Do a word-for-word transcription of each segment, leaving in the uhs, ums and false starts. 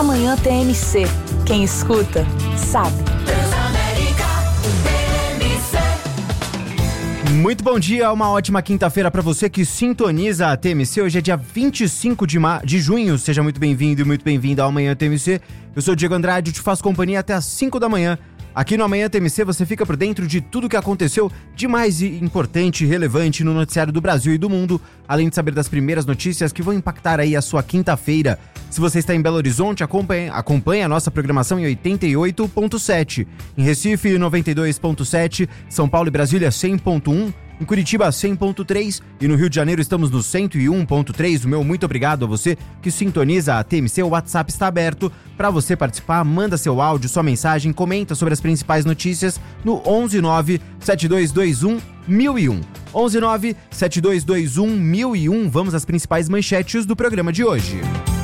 Amanhã T M C. Quem escuta, sabe. Muito bom dia, uma ótima quinta-feira para você que sintoniza a T M C. Hoje é dia vinte e cinco de, ma- de junho, seja muito bem-vindo e muito bem-vinda ao Amanhã T M C. Eu sou o Diego Andrade e te faço companhia até às cinco da manhã. Aqui no Amanhã T M C você fica por dentro de tudo que aconteceu de mais importante e relevante no noticiário do Brasil e do mundo, além de saber das primeiras notícias que vão impactar aí a sua quinta-feira. Se você está em Belo Horizonte, acompanhe, acompanhe a nossa programação em oitenta e oito ponto sete. Em Recife, noventa e dois ponto sete. São Paulo e Brasília, cem ponto um. Em Curitiba, cem ponto três. E no Rio de Janeiro estamos no cento e um ponto três. O meu muito obrigado a você que sintoniza a T M C. O WhatsApp está aberto para você participar. Manda seu áudio, sua mensagem, comenta sobre as principais notícias no onze nove sete dois dois um mil e um. onze nove sete dois dois um mil e um. Vamos às principais manchetes do programa de hoje.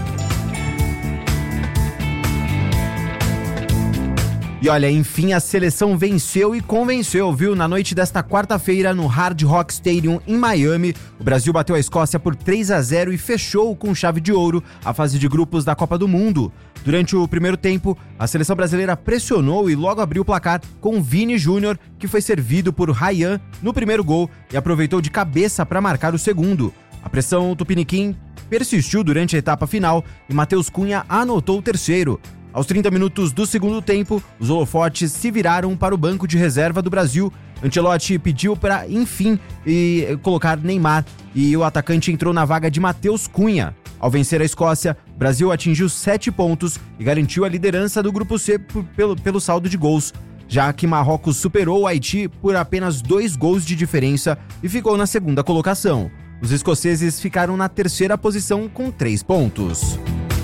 E olha, enfim, a seleção venceu e convenceu, viu? Na noite desta quarta-feira, no Hard Rock Stadium, em Miami, o Brasil bateu a Escócia por três a zero e fechou com chave de ouro a fase de grupos da Copa do Mundo. Durante o primeiro tempo, a seleção brasileira pressionou e logo abriu o placar com Vini Júnior, que foi servido por Ryan no primeiro gol e aproveitou de cabeça para marcar o segundo. A pressão tupiniquim persistiu durante a etapa final e Matheus Cunha anotou o terceiro. Aos trinta minutos do segundo tempo, os holofotes se viraram para o banco de reserva do Brasil. Ancelotti pediu para, enfim, e, colocar Neymar e o atacante entrou na vaga de Matheus Cunha. Ao vencer a Escócia, o Brasil atingiu sete pontos e garantiu a liderança do Grupo C por, pelo, pelo saldo de gols, já que Marrocos superou o Haiti por apenas dois gols de diferença e ficou na segunda colocação. Os escoceses ficaram na terceira posição com três pontos.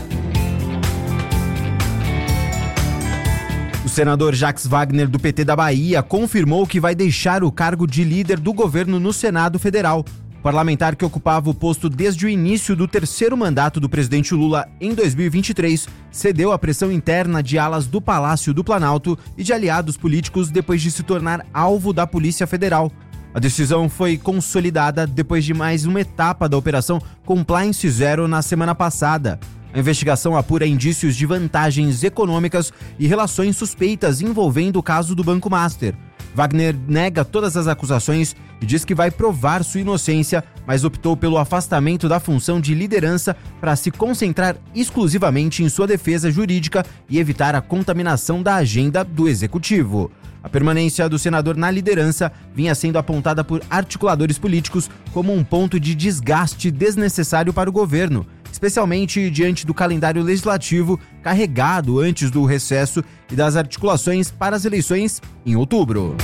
O senador Jacques Wagner, do P T da Bahia, confirmou que vai deixar o cargo de líder do governo no Senado Federal. O parlamentar, que ocupava o posto desde o início do terceiro mandato do presidente Lula em dois mil e vinte e três, cedeu à pressão interna de alas do Palácio do Planalto e de aliados políticos depois de se tornar alvo da Polícia Federal. A decisão foi consolidada depois de mais uma etapa da Operação Compliance Zero na semana passada. A investigação apura indícios de vantagens econômicas e relações suspeitas envolvendo o caso do Banco Master. Wagner nega todas as acusações e diz que vai provar sua inocência, mas optou pelo afastamento da função de liderança para se concentrar exclusivamente em sua defesa jurídica e evitar a contaminação da agenda do executivo. A permanência do senador na liderança vinha sendo apontada por articuladores políticos como um ponto de desgaste desnecessário para o governo, especialmente diante do calendário legislativo carregado antes do recesso e das articulações para as eleições em outubro.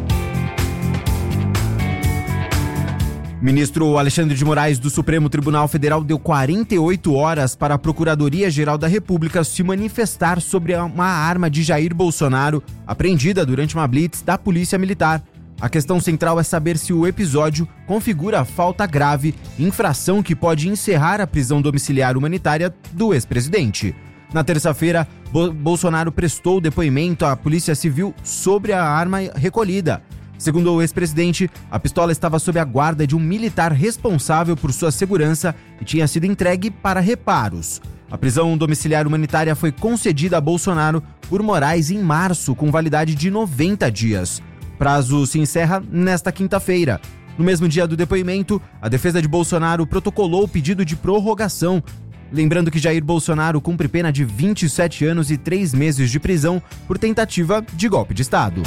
O ministro Alexandre de Moraes, do Supremo Tribunal Federal, deu quarenta e oito horas para a Procuradoria-Geral da República se manifestar sobre uma arma de Jair Bolsonaro apreendida durante uma blitz da Polícia Militar. A questão central é saber se o episódio configura falta grave, infração que pode encerrar a prisão domiciliar humanitária do ex-presidente. Na terça-feira, Bo- Bolsonaro prestou depoimento à Polícia Civil sobre a arma recolhida. Segundo o ex-presidente, a pistola estava sob a guarda de um militar responsável por sua segurança e tinha sido entregue para reparos. A prisão domiciliar humanitária foi concedida a Bolsonaro por Moraes em março, com validade de noventa dias. O prazo se encerra nesta quinta-feira. No mesmo dia do depoimento, a defesa de Bolsonaro protocolou o pedido de prorrogação. Lembrando que Jair Bolsonaro cumpre pena de vinte e sete anos e três meses de prisão por tentativa de golpe de Estado.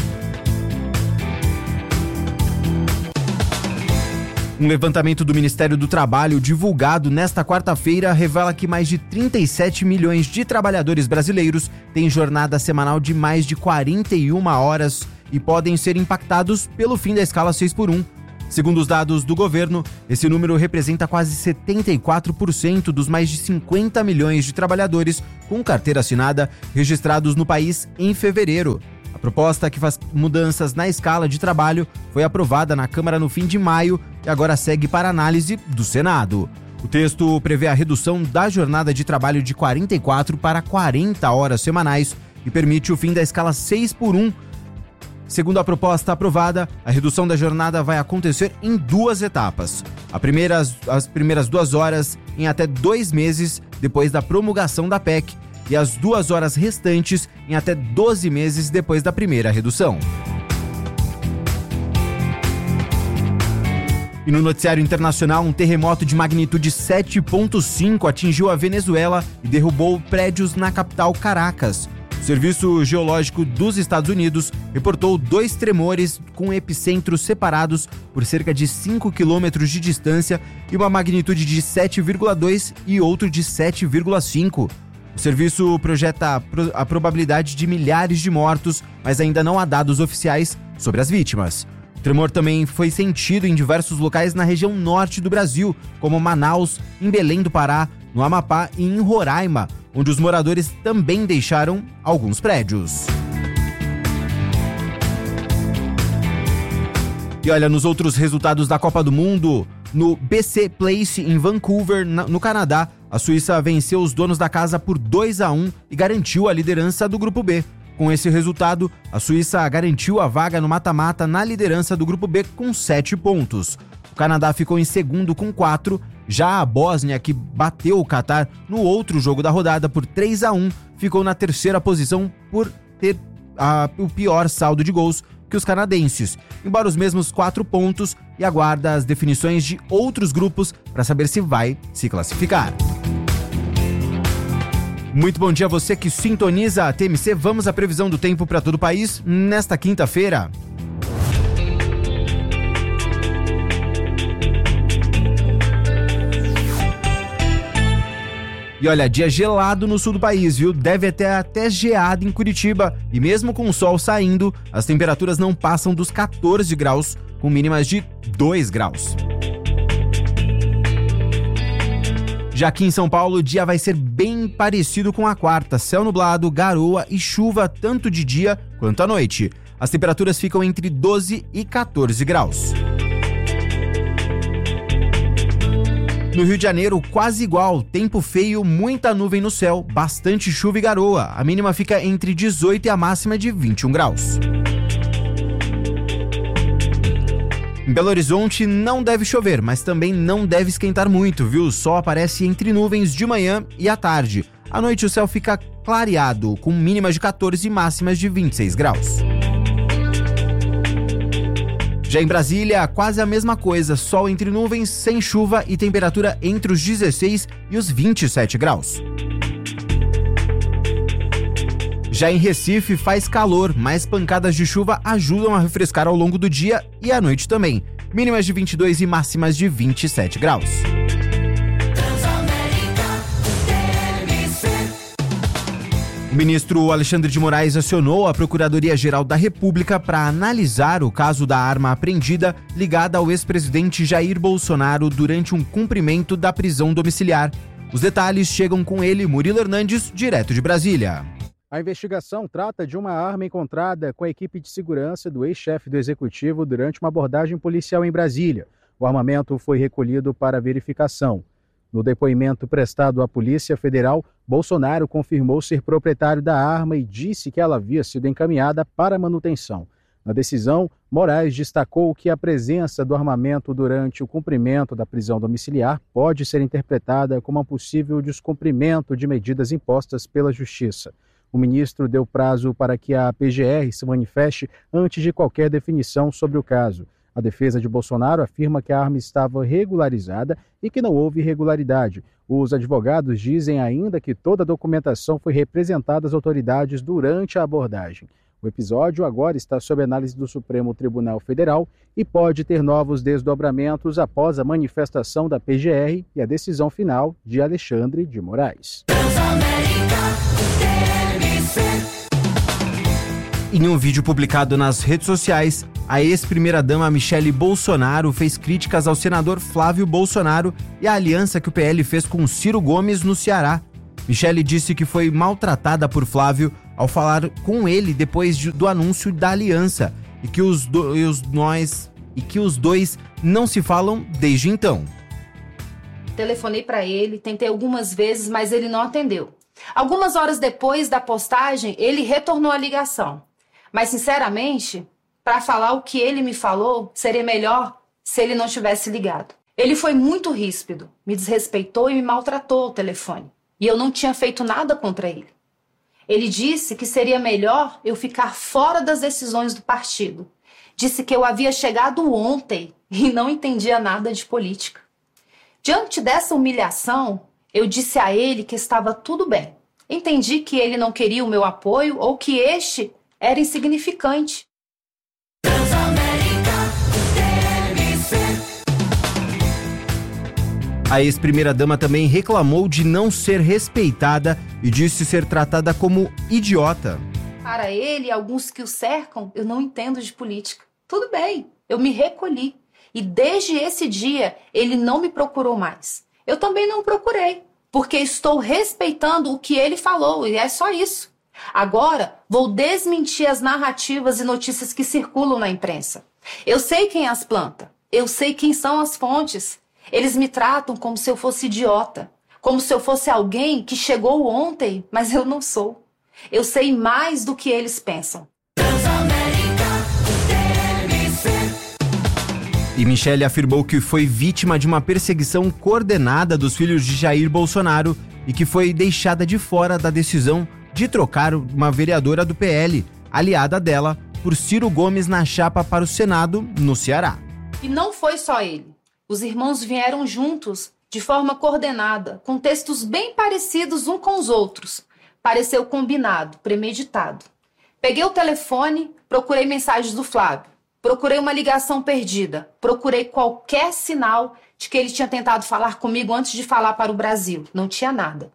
Um levantamento do Ministério do Trabalho divulgado nesta quarta-feira revela que mais de trinta e sete milhões de trabalhadores brasileiros têm jornada semanal de mais de quarenta e uma horas e podem ser impactados pelo fim da escala seis por um. Segundo os dados do governo, esse número representa quase setenta e quatro por cento dos mais de cinquenta milhões de trabalhadores com carteira assinada registrados no país em fevereiro. A proposta, que faz mudanças na escala de trabalho, foi aprovada na Câmara no fim de maio e agora segue para análise do Senado. O texto prevê a redução da jornada de trabalho de quarenta e quatro para quarenta horas semanais e permite o fim da escala seis por um. Segundo a proposta aprovada, a redução da jornada vai acontecer em duas etapas. A primeira, as primeiras duas horas em até dois meses depois da promulgação da P E C e as duas horas restantes em até doze meses depois da primeira redução. E no noticiário internacional, um terremoto de magnitude sete ponto cinco atingiu a Venezuela e derrubou prédios na capital Caracas. O Serviço Geológico dos Estados Unidos reportou dois tremores com epicentros separados por cerca de cinco quilômetros de distância e uma magnitude de sete vírgula dois e outro de sete vírgula cinco. O serviço projeta a probabilidade de milhares de mortos, mas ainda não há dados oficiais sobre as vítimas. O tremor também foi sentido em diversos locais na região norte do Brasil, como Manaus, em Belém do Pará, no Amapá e em Roraima, onde os moradores também deixaram alguns prédios. E olha, nos outros resultados da Copa do Mundo, no B C Place em Vancouver, no Canadá, a Suíça venceu os donos da casa por dois a um e garantiu a liderança do Grupo B. Com esse resultado, a Suíça garantiu a vaga no mata-mata na liderança do Grupo B com sete pontos. O Canadá ficou em segundo com quatro. Já a Bósnia, que bateu o Catar no outro jogo da rodada por três a um, ficou na terceira posição por ter a, o pior saldo de gols que os canadenses, embora os mesmos quatro pontos, e aguarda as definições de outros grupos para saber se vai se classificar. Muito bom dia a você que sintoniza a T M C. Vamos à previsão do tempo para todo o país nesta quinta-feira. E olha, dia gelado no sul do país, viu? Deve ter até geada em Curitiba. E mesmo com o sol saindo, as temperaturas não passam dos catorze graus, com mínimas de dois graus. Já aqui em São Paulo, o dia vai ser bem parecido com a quarta. Céu nublado, garoa e chuva tanto de dia quanto à noite. As temperaturas ficam entre doze e catorze graus. No Rio de Janeiro, quase igual, tempo feio, muita nuvem no céu, bastante chuva e garoa. A mínima fica entre dezoito e a máxima de vinte e um graus. Em Belo Horizonte não deve chover, mas também não deve esquentar muito, viu? O sol aparece entre nuvens de manhã e à tarde. À noite o céu fica clareado, com mínimas de catorze e máximas de vinte e seis graus. Já em Brasília, quase a mesma coisa, sol entre nuvens, sem chuva e temperatura entre os dezesseis e os vinte e sete graus. Já em Recife faz calor, mas pancadas de chuva ajudam a refrescar ao longo do dia e à noite também. Mínimas de vinte e dois e máximas de vinte e sete graus. O ministro Alexandre de Moraes acionou a Procuradoria-Geral da República para analisar o caso da arma apreendida ligada ao ex-presidente Jair Bolsonaro durante um cumprimento da prisão domiciliar. Os detalhes chegam com ele, Murilo Hernandes, direto de Brasília. A investigação trata de uma arma encontrada com a equipe de segurança do ex-chefe do Executivo durante uma abordagem policial em Brasília. O armamento foi recolhido para verificação. No depoimento prestado à Polícia Federal, Bolsonaro confirmou ser proprietário da arma e disse que ela havia sido encaminhada para manutenção. Na decisão, Moraes destacou que a presença do armamento durante o cumprimento da prisão domiciliar pode ser interpretada como um possível descumprimento de medidas impostas pela Justiça. O ministro deu prazo para que a P G R se manifeste antes de qualquer definição sobre o caso. A defesa de Bolsonaro afirma que a arma estava regularizada e que não houve irregularidade. Os advogados dizem ainda que toda a documentação foi representada às autoridades durante a abordagem. O episódio agora está sob análise do Supremo Tribunal Federal e pode ter novos desdobramentos após a manifestação da P G R e a decisão final de Alexandre de Moraes. Em um vídeo publicado nas redes sociais, a ex-primeira-dama Michele Bolsonaro fez críticas ao senador Flávio Bolsonaro e à aliança que o P L fez com Ciro Gomes no Ceará. Michele disse que foi maltratada por Flávio ao falar com ele depois de, do anúncio da aliança e que os, do, e os nós e que os dois não se falam desde então. Telefonei para ele, tentei algumas vezes, mas ele não atendeu. Algumas horas depois da postagem, ele retornou a ligação. Mas, sinceramente, para falar o que ele me falou, seria melhor se ele não tivesse ligado. Ele foi muito ríspido, me desrespeitou e me maltratou ao telefone. E eu não tinha feito nada contra ele. Ele disse que seria melhor eu ficar fora das decisões do partido. Disse que eu havia chegado ontem e não entendia nada de política. Diante dessa humilhação, eu disse a ele que estava tudo bem. Entendi que ele não queria o meu apoio ou que este era insignificante. A ex-primeira-dama também reclamou de não ser respeitada e disse ser tratada como idiota. Para ele e alguns que o cercam, eu não entendo de política. Tudo bem, eu me recolhi. E desde esse dia, ele não me procurou mais. Eu também não procurei, porque estou respeitando o que ele falou, e é só isso. Agora, vou desmentir as narrativas e notícias que circulam na imprensa. Eu sei quem as planta, eu sei quem são as fontes. Eles me tratam como se eu fosse idiota, como se eu fosse alguém que chegou ontem, mas eu não sou. Eu sei mais do que eles pensam. E Michele afirmou que foi vítima de uma perseguição coordenada dos filhos de Jair Bolsonaro e que foi deixada de fora da decisão de trocar uma vereadora do P L, aliada dela, por Ciro Gomes na chapa para o Senado, no Ceará. E não foi só ele. Os irmãos vieram juntos, de forma coordenada, com textos bem parecidos uns com os outros. Pareceu combinado, premeditado. Peguei o telefone, procurei mensagens do Flávio. Procurei uma ligação perdida. Procurei qualquer sinal de que ele tinha tentado falar comigo antes de falar para o Brasil. Não tinha nada.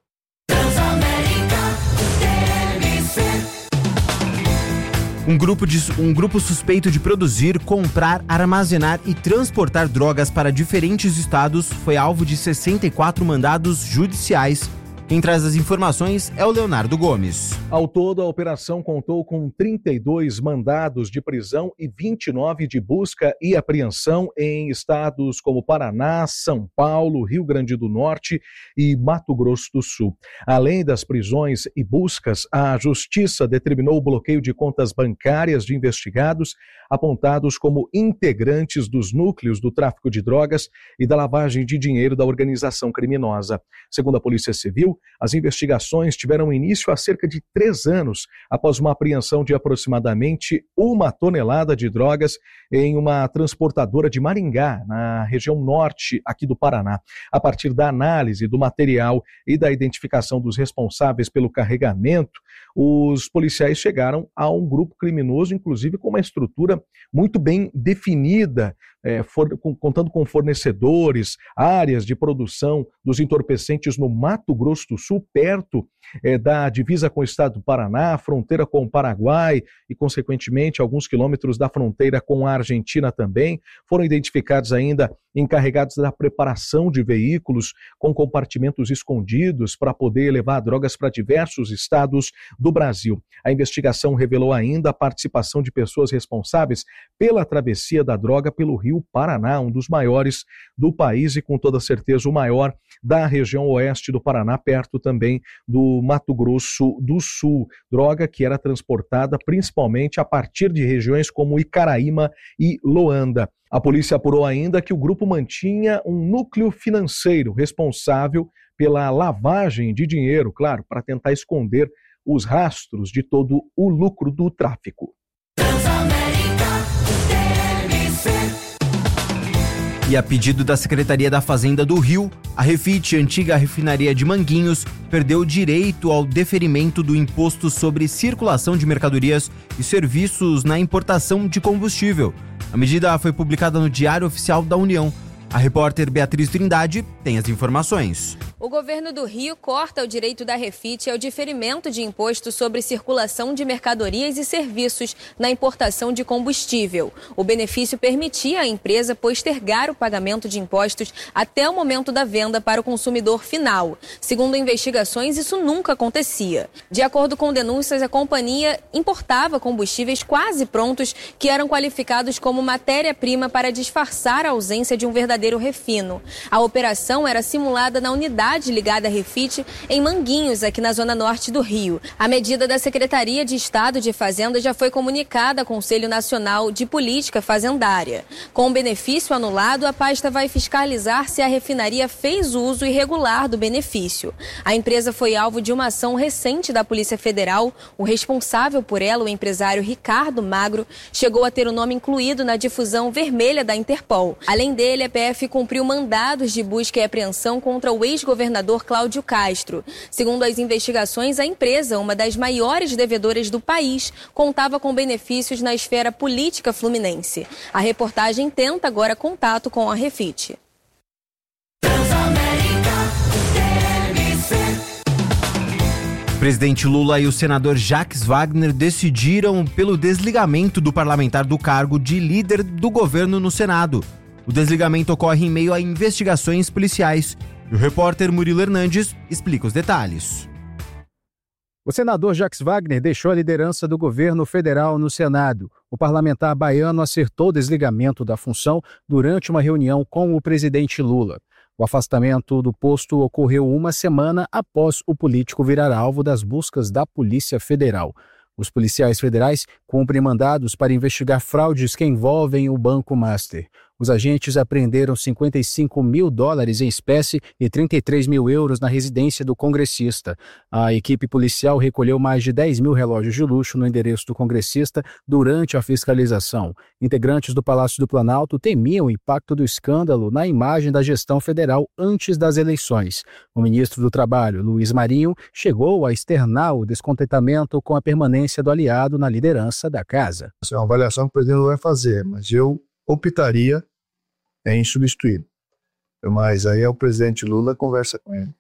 Um grupo, de, um grupo suspeito de produzir, comprar, armazenar e transportar drogas para diferentes estados foi alvo de sessenta e quatro mandados judiciais. Quem traz as informações é o Leonardo Gomes. Ao todo, a operação contou com trinta e dois mandados de prisão e vinte e nove de busca e apreensão em estados como Paraná, São Paulo, Rio Grande do Norte e Mato Grosso do Sul. Além das prisões e buscas, a Justiça determinou o bloqueio de contas bancárias de investigados apontados como integrantes dos núcleos do tráfico de drogas e da lavagem de dinheiro da organização criminosa. Segundo a Polícia Civil, as investigações tiveram início há cerca de três anos, após uma apreensão de aproximadamente uma tonelada de drogas em uma transportadora de Maringá, na região norte aqui do Paraná. A partir da análise do material e da identificação dos responsáveis pelo carregamento, os policiais chegaram a um grupo criminoso, inclusive com uma estrutura muito bem definida, é, for, com, contando com fornecedores, áreas de produção dos entorpecentes no Mato Grosso do Sul, perto é, da divisa com o estado do Paraná, fronteira com o Paraguai e, consequentemente, alguns quilômetros da fronteira com a Argentina também. Foram identificados ainda encarregados da preparação de veículos com compartimentos escondidos para poder levar drogas para diversos estados do Brasil. A investigação revelou ainda a participação de pessoas responsáveis pela travessia da droga pelo Rio Paraná, um dos maiores do país e com toda certeza o maior da região oeste do Paraná, perto também do Mato Grosso do Sul. Droga que era transportada principalmente a partir de regiões como Icaraíma e Loanda. A polícia apurou ainda que o grupo mantinha um núcleo financeiro responsável pela lavagem de dinheiro, claro, para tentar esconder os rastros de todo o lucro do tráfico. E a pedido da Secretaria da Fazenda do Rio, a Refit, antiga refinaria de Manguinhos, perdeu o direito ao deferimento do imposto sobre circulação de mercadorias e serviços na importação de combustível. A medida foi publicada no Diário Oficial da União. A repórter Beatriz Trindade tem as informações. O governo do Rio corta o direito da Refit ao diferimento de imposto sobre circulação de mercadorias e serviços na importação de combustível. O benefício permitia à empresa postergar o pagamento de impostos até o momento da venda para o consumidor final. Segundo investigações, isso nunca acontecia. De acordo com denúncias, a companhia importava combustíveis quase prontos que eram qualificados como matéria-prima para disfarçar a ausência de um verdadeiro Brigadeiro Refino. A operação era simulada na unidade ligada à Refit em Manguinhos, aqui na zona norte do Rio. A medida da Secretaria de Estado de Fazenda já foi comunicada ao Conselho Nacional de Política Fazendária. Com o benefício anulado, a pasta vai fiscalizar se a refinaria fez uso irregular do benefício. A empresa foi alvo de uma ação recente da Polícia Federal. O responsável por ela, o empresário Ricardo Magro, chegou a ter o nome incluído na difusão vermelha da Interpol. Além dele, a P F cumpriu mandados de busca e apreensão contra o ex-governador Cláudio Castro. Segundo as investigações, a empresa, uma das maiores devedoras do país, contava com benefícios na esfera política fluminense. A reportagem tenta agora contato com a Refit. O presidente Lula e o senador Jacques Wagner decidiram pelo desligamento do parlamentar do cargo de líder do governo no Senado. O desligamento ocorre em meio a investigações policiais. E o repórter Murilo Hernandes explica os detalhes. O senador Jacques Wagner deixou a liderança do governo federal no Senado. O parlamentar baiano acertou o desligamento da função durante uma reunião com o presidente Lula. O afastamento do posto ocorreu uma semana após o político virar alvo das buscas da Polícia Federal. Os policiais federais cumprem mandados para investigar fraudes que envolvem o Banco Master. Os agentes apreenderam cinquenta e cinco mil dólares em espécie e trinta e três mil euros na residência do congressista. A equipe policial recolheu mais de dez mil relógios de luxo no endereço do congressista durante a fiscalização. Integrantes do Palácio do Planalto temiam o impacto do escândalo na imagem da gestão federal antes das eleições. O ministro do Trabalho, Luiz Marinho, chegou a externar o descontentamento com a permanência do aliado na liderança da casa. Essa é uma avaliação que o presidente vai fazer, mas eu optaria em substituir. Mas aí é o presidente Lula conversa com ele.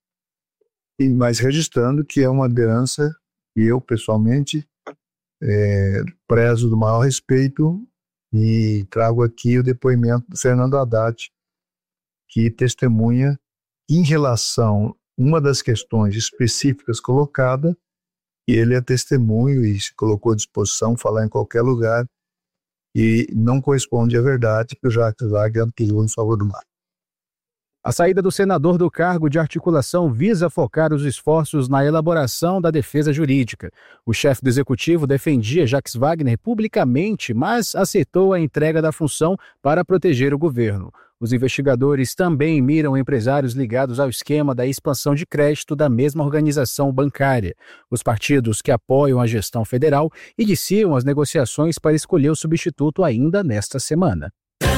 E, mas registrando que é uma liderança que eu, pessoalmente, é, prezo do maior respeito e trago aqui o depoimento do Fernando Haddad, que testemunha em relação a uma das questões específicas colocada, que ele é testemunho e se colocou à disposição falar em qualquer lugar, e não corresponde à verdade que o Jacques Wagner adquiriu em favor do mar. A saída do senador do cargo de articulação visa focar os esforços na elaboração da defesa jurídica. O chefe do executivo defendia Jacques Wagner publicamente, mas aceitou a entrega da função para proteger o governo. Os investigadores também miram empresários ligados ao esquema da expansão de crédito da mesma organização bancária. Os partidos que apoiam a gestão federal iniciam as negociações para escolher o substituto ainda nesta semana.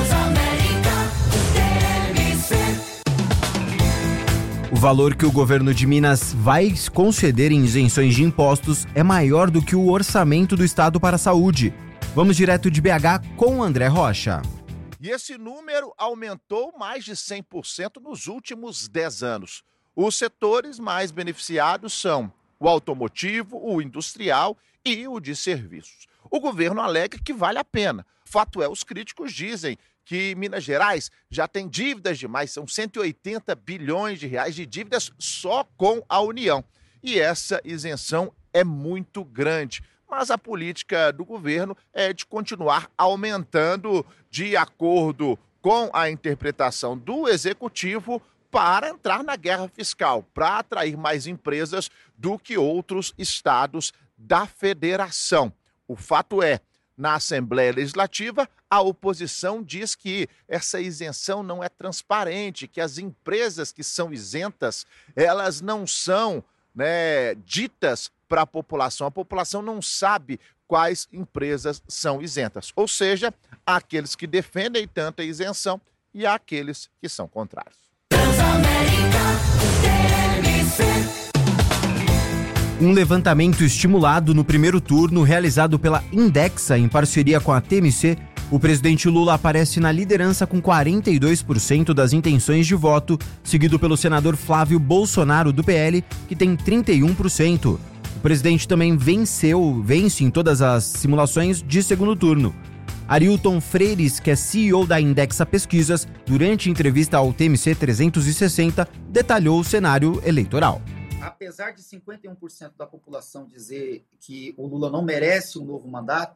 O valor que o governo de Minas vai conceder em isenções de impostos é maior do que o orçamento do estado para a saúde. Vamos direto de B H com André Rocha. E esse número aumentou mais de cem por cento nos últimos dez anos. Os setores mais beneficiados são o automotivo, o industrial e o de serviços. O governo alega que vale a pena. Fato é, os críticos dizem que Minas Gerais já tem dívidas demais, são cento e oitenta bilhões de reais de dívidas só com a União. E essa isenção é muito grande. Mas a política do governo é de continuar aumentando de acordo com a interpretação do executivo para entrar na guerra fiscal, para atrair mais empresas do que outros estados da federação. O fato é, na Assembleia Legislativa, a oposição diz que essa isenção não é transparente, que as empresas que são isentas, elas não são, né, ditas para a população. A população não sabe quais empresas são isentas. Ou seja, há aqueles que defendem tanta isenção e há aqueles que são contrários. Um levantamento estimulado no primeiro turno, realizado pela Indexa em parceria com a T M C, o presidente Lula aparece na liderança com quarenta e dois por cento das intenções de voto, seguido pelo senador Flávio Bolsonaro, do P L, que tem trinta e um por cento. O presidente também venceu, vence em todas as simulações de segundo turno. Arilton Freires, que é C E O da Indexa Pesquisas, durante entrevista ao T M C trezentos e sessenta, detalhou o cenário eleitoral. Apesar de cinquenta e um por cento da população dizer que o Lula não merece um novo mandato,